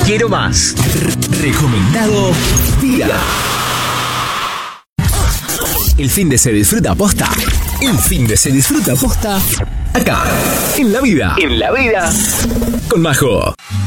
quiero más. Recomendado día. El fin de se disfruta posta. El fin de se disfruta posta. Acá, en la vida. En la vida. Con Majo.